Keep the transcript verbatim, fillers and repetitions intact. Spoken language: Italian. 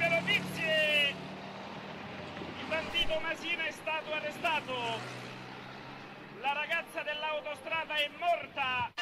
Ultime notizie! Il bandito Masina è stato arrestato. La ragazza dell'autostrada è morta.